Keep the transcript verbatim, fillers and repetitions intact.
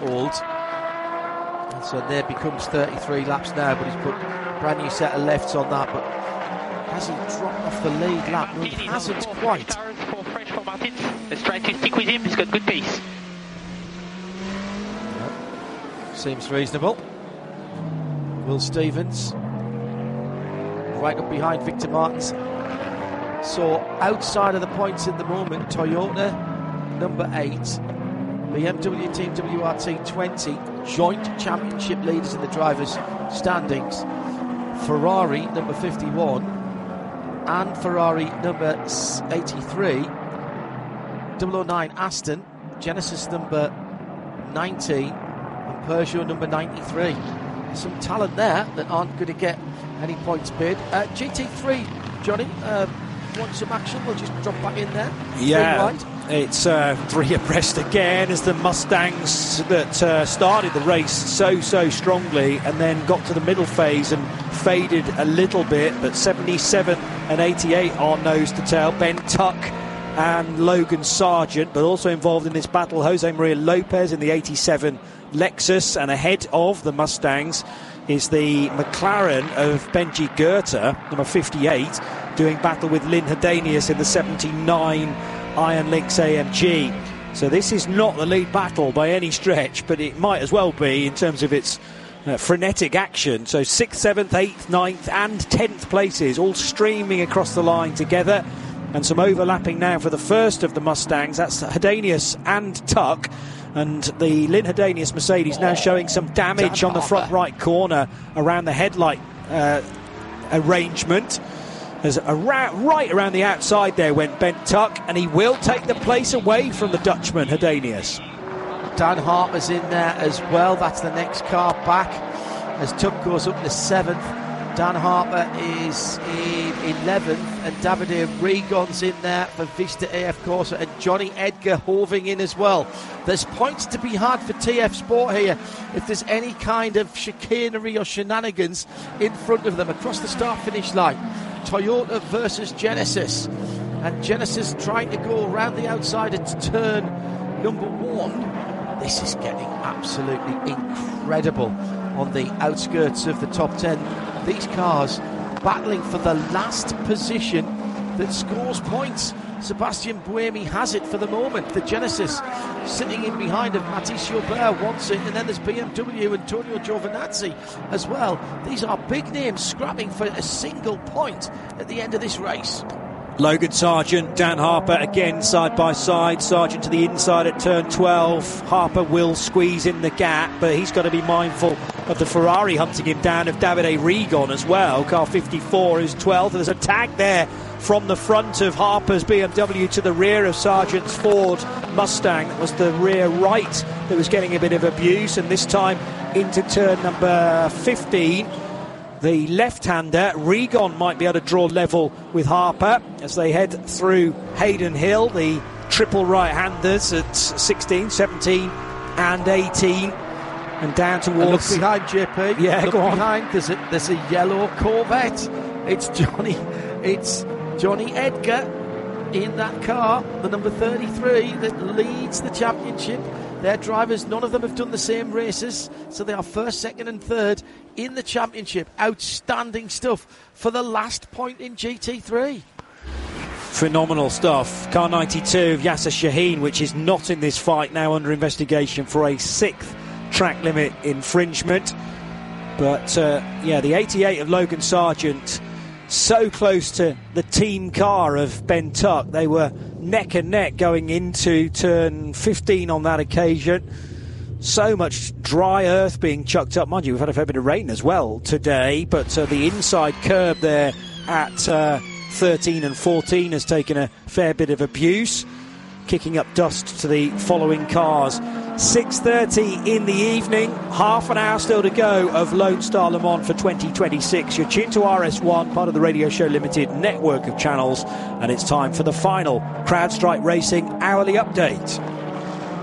old. And so there becomes thirty-three laps now, but he's put a brand new set of lefts on that. But has he dropped off the lead lap? No, he hasn't quite. Let's try to stick with him, he's got good pace. Yep. Seems reasonable. Will Stevens, right up behind Victor Martins. So outside of the points at the moment, Toyota number eight, B M W Team W R T twenty, joint championship leaders in the drivers' standings. Ferrari number fifty-one and Ferrari number eighty-three. double oh nine Aston, Genesis number ninety, and Peugeot number ninety-three. Some talent there that aren't going to get any points paid. Uh, G T three, Johnny, uh, want some action? We'll just drop back in there. Yeah, it's uh, three abreast again as the Mustangs that uh, started the race so, so strongly and then got to the middle phase and faded a little bit, but seventy-seven and eighty-eight are nose to tail. Ben Tuck and Logan Sargent, but also involved in this battle, Jose Maria Lopez in the eighty-seven Lexus, and ahead of the Mustangs is the McLaren of Benji Goethe, number fifty-eight, doing battle with Lynn Hedanius in the seventy-nine Iron Lynx A M G. So this is not the lead battle by any stretch, but it might as well be in terms of its uh, frenetic action. So sixth, seventh, eighth, ninth and tenth places all streaming across the line together, and some overlapping now for the first of the Mustangs. That's Hedanius and Tuck. And the Lynn Hedanius Mercedes now showing some damage on the front right corner around the headlight uh, arrangement. There's a ra- right around the outside there went Ben Tuck, and he will take the place away from the Dutchman Hedanius. Dan Harper's in there as well. That's the next car back as Tuck goes up to seventh. Dan Harper is in eleventh, and Davide Regon's in there for Vista A F Corsa, and Johnny Edgar hoving in as well. There's points to be had for T F Sport here if there's any kind of chicanery or shenanigans in front of them across the start-finish line. Toyota versus Genesis, and Genesis trying to go around the outside at turn number one. This is getting absolutely incredible on the outskirts of the top ten. These cars battling for the last position that scores points. Sebastian Buemi has it for the moment. The Genesis sitting in behind of Matisse Gilbert wants it, and then there's B M W, Antonio Giovinazzi as well. These are big names scrapping for a single point at the end of this race. Logan Sargent, Dan Harper again side by side. Sargent to the inside at turn twelve. Harper will squeeze in the gap, but he's got to be mindful of the Ferrari hunting him down, of Davide Regon as well. Car fifty-four is twelfth. There's a tag there from the front of Harper's B M W to the rear of Sargent's Ford Mustang. That was the rear right that was getting a bit of abuse, and this time into turn number fifteen. The left-hander, Regon, might be able to draw level with Harper as they head through Hayden Hill. The triple right-handers at sixteen, seventeen and eighteen. And down towards... And look behind, J P. Yeah, look go on. behind. There's a, there's a yellow Corvette. It's Johnny, it's Johnny Edgar in that car, the number thirty-three, that leads the championship. Their drivers, none of them have done the same races, so they are first, second and third in the championship. Outstanding stuff for the last point in G T three. Phenomenal stuff. Car ninety-two of Yasser Shaheen, which is not in this fight, now under investigation for a sixth track limit infringement. But uh, yeah, the eighty-eight of Logan Sargent, so close to the team car of Ben Tuck. They were neck and neck going into turn fifteen on that occasion. So much dry earth being chucked up. Mind you, we've had a fair bit of rain as well today, but uh, the inside curb there at uh, thirteen and fourteen has taken a fair bit of abuse, kicking up dust to the following cars. six thirty in the evening, half an hour still to go of Lone Star Le Mans for twenty twenty-six. You're tuned to R S one, part of the Radio Show Limited network of channels, and it's time for the final CrowdStrike Racing hourly update.